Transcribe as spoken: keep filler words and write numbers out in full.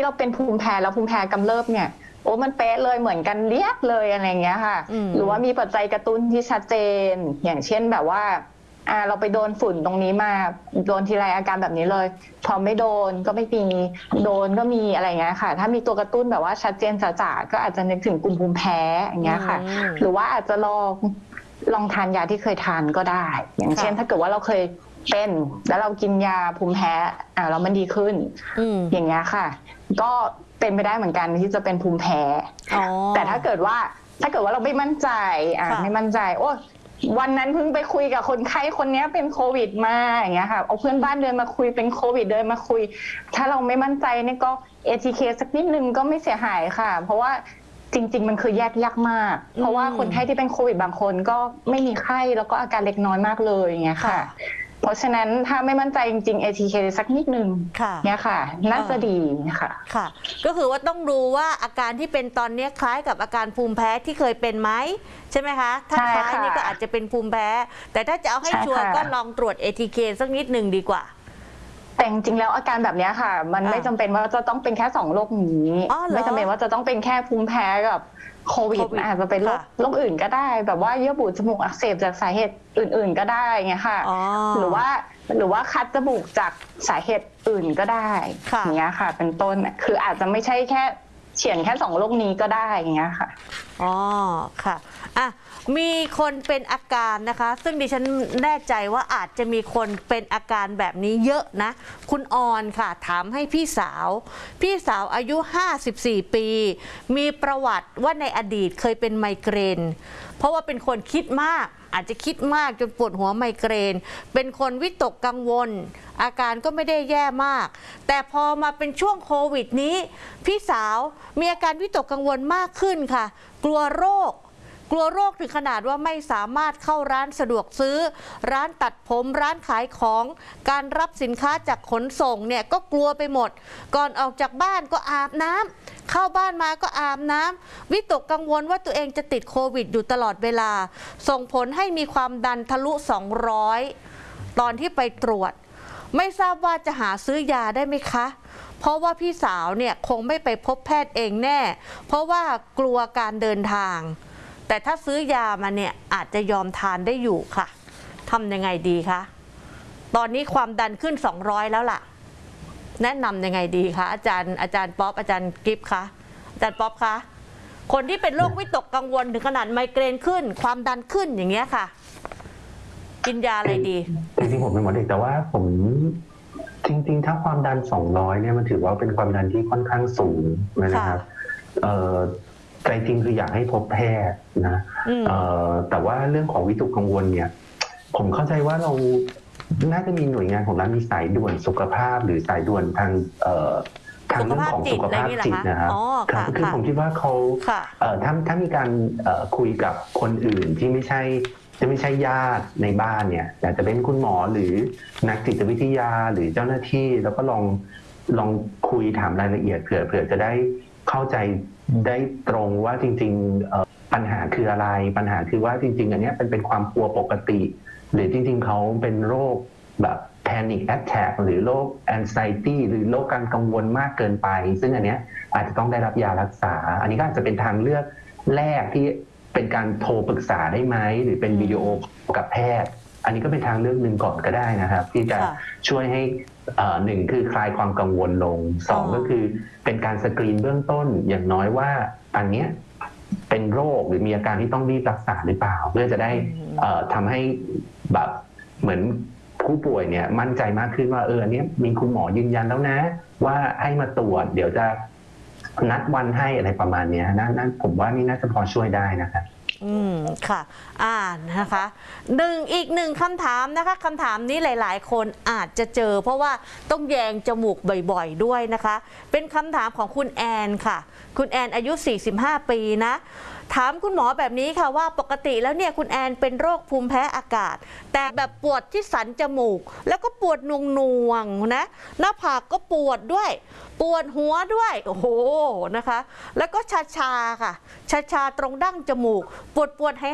เราเป็นภูมิแพ้แล้วภูมิแพ้กำเริบเนี่ยโอ้มันเป๊ะเลยเหมือนกันเรียกเลยอะไรเงี้ยค่ะหรือว่ามีปัจจัยกระตุ้นที่ชัดเจนอย่างเช่นแบบว่าอ่าเราไปโดนฝุ่นตรงนี้มาโดนทีไรอาการแบบนี้เลยพอไม่โดนก็ไม่มีโดนก็มีอะไรเงี้ยค่ะถ้ามีตัวกระตุ้นแบบว่าชัดเจนจ๋าๆก็อาจจะนึกถึงกลุ่มภูมิแพ้อย่างเงี้ยค่ะหรือว่าอาจจะลองลองทานยาที่เคยทานก็ได้อย่างเช่นถ้าเกิดว่าเราเคยเป็นแล้วเรากินยาภูมิแพ้อ่าแล้วมันดีขึ้นอย่างเงี้ยค่ะก็เป็นไปได้เหมือนกันที่จะเป็นภูมิแพ้แต่ถ้าเกิดว่าถ้าเกิดว่าเราไม่มั่นใจอ่าไม่มั่นใจโอ้วันนั้นเพิ่งไปคุยกับคนไข้คนนี้เป็นโควิดมาอย่างเงี้ยค่ะเอาเพื่อนบ้านเดินมาคุยเป็นโควิดเดินมาคุยถ้าเราไม่มั่นใจเนี่ยก็ เอ ที เค สักนิดนึงก็ไม่เสียหายค่ะเพราะว่าจริงๆมันคือแยกยากมากเพราะว่าคนไข้ที่เป็นโควิดบางคนก็ไม่มีไข้แล้วก็อาการเล็กน้อยมากเลยอย่างเงี้ยค่ะเพราะฉะนั้นถ้าไม่มั่นใจจริงๆ เอ ที เค สักนิดนึงเนี่ยค่ะน่าจะดีค่ะค่ะก็คือว่าต้องดูว่าอาการที่เป็นตอนนี้คล้ายกับอาการภูมิแพ้ที่เคยเป็นไหมใช่ไหมคะถ้าคล้ายนี่ก็อาจจะเป็นภูมิแพ้แต่ถ้าจะเอาให้ชัวร์ก็ลองตรวจ เอ ที เค สักนิดนึงดีกว่าแต่จริงๆแล้วอาการแบบนี้ค่ะมันไม่จำเป็นว่าจะต้องเป็นแค่สองโรคนี้ไม่จำเป็นว่าจะต้องเป็นแค่ภูมิแพ้กับโควิดอาจจะเป็นโรคโรคอื่นก็ได้แบบว่าเยื่อบุจมูกอักเสบจากสาเหตุอื่นๆก็ได้ไงค่ะหรือว่าหรือว่าคัดจมูกจากสาเหตุอื่นก็ได้อย่างเงี้ยค่ะเป็นต้นคืออาจจะไม่ใช่แค่เฉียนแค่สองโรคนี้ก็ได้อย่างเงี้ยค่ะอ๋อค่ะอ่ะมีคนเป็นอาการนะคะซึ่งดิฉันแน่ใจว่าอาจจะมีคนเป็นอาการแบบนี้เยอะนะคุณออนค่ะถามให้พี่สาวพี่สาวอายุห้าสิบสี่ปีมีประวัติว่าในอดีตเคยเป็นไมเกรนเพราะว่าเป็นคนคิดมากอาจจะคิดมากจนปวดหัวไมเกรนเป็นคนวิตกกังวลอาการก็ไม่ได้แย่มากแต่พอมาเป็นช่วงโควิดนี้พี่สาวมีอาการวิตกกังวลมากขึ้นค่ะกลัวโรคกลัวโรคถึงขนาดว่าไม่สามารถเข้าร้านสะดวกซื้อร้านตัดผมร้านขายของการรับสินค้าจากขนส่งเนี่ยก็กลัวไปหมดก่อนออกจากบ้านก็อาบน้ำเข้าบ้านมาก็อาบน้ำวิตกกังวลว่าตัวเองจะติดโควิดอยู่ตลอดเวลาส่งผลให้มีความดันทะลุสองร้อยตอนที่ไปตรวจไม่ทราบว่าจะหาซื้อยาได้ไหมคะเพราะว่าพี่สาวเนี่ยคงไม่ไปพบแพทย์เองแน่เพราะว่ากลัวการเดินทางแต่ถ้าซื้อยามาเนี่ยอาจจะยอมทานได้อยู่ค่ะทำยังไงดีคะตอนนี้ความดันขึ้นสองร้อยแล้วล่ะแนะนำยังไงดีคะอาจารย์อาจารย์ป๊อปอาจารย์กิฟต์คะอาจารย์ป๊อปคะคนที่เป็นโรควิตกกังวลถึงขนาดไมเกรนขึ้นความดันขึ้นอย่างเงี้ยค่ะกินยาอะไรดีจริงๆผมเป็นหมอเด็กแต่ว่าผมจริงๆถ้าความดันสองร้อยเนี่ยมันถือว่าเป็นความดันที่ค่อนข้างสูงนะครับใจจริงคืออยากให้พบแพทย์นะแต่ว่าเรื่องของวิตกกังวลเนี่ยผมเข้าใจว่าเราน่าจะมีหน่วยงานของรัฐมีสายด่วนสุขภาพหรือสายด่วนทางทางเรื่องของสุขภาพจิตนะครับคือผมคิดว่าเขาถ้าถ้ามีการคุยกับคนอื่นที่ไม่ใช่จะไม่ใช่ญาติในบ้านเนี่ยแต่จะเป็นคุณหมอหรือนักจิตวิทยาหรือเจ้าหน้าที่แล้วก็ลองลองคุยถามรายละเอียดเผื่อเผื่อจะได้เข้าใจได้ตรงว่าจริงๆปัญหาคืออะไรปัญหาคือว่าจริงๆอันนี้เป็นเป็นความกลัวปกติหรือจริงๆเขาเป็นโรคแบบ panic attack หรือโรค anxiety หรือโรคการกังวลมากเกินไปซึ่งอันนี้อาจจะต้องได้รับยารักษาอันนี้ก็อาจจะเป็นทางเลือกแรกที่เป็นการโทรปรึกษาได้ไหมหรือเป็นวิดีโอกับแพทย์อันนี้ก็เป็นทางเลือกหนึ่งก่อนก็ได้นะครับที่จะช่วยให้หนึ่งคือคลายความกังวลลงสองก็คือเป็นการสกรีนเบื้องต้นอย่างน้อยว่าอันเนี้ยเป็นโรคหรือมีอาการที่ต้องรีบรักษาหรือเปล่าเพื่อจะได้ทำให้แบบเหมือนผู้ป่วยเนี่ยมั่นใจมากขึ้นว่าเอออันนี้มีคุณหมอยืนยันแล้วนะว่าให้มาตรวจเดี๋ยวจะนัดวันให้อะไรประมาณนี้นะนั่นผมว่านี่น่าจะพอช่วยได้นะครับอืมค่ะอ่านะคะหนึ่งอีกหนึ่งคำถามนะคะคำถามนี้หลายๆคนอาจจะเจอเพราะว่าต้องแยงจมูกบ่อยๆด้วยนะคะเป็นคำถามของคุณแอนค่ะคุณแอนอายุสี่สิบห้าปีนะถามคุณหมอแบบนี้ค่ะว่าปกติแล้วเนี่ยคุณแอนเป็นโรคภูมิแพ้อากาศแต่แบบปวดที่สันจมูกแล้วก็ปวดนวงๆนะหน้าผากก็ปวดด้วยปวดหัวด้วยโอ้โหนะคะแล้วก็ชาชาค่ะชาชาตรงดั้งจมูกปวดปวดหาย